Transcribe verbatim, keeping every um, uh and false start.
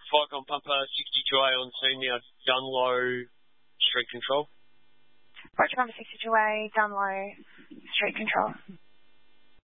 Vicon Pumper, sixty-two A on scene now, Dunlow, street control. Roger Pumper, sixty-two A, Dunlow, street control.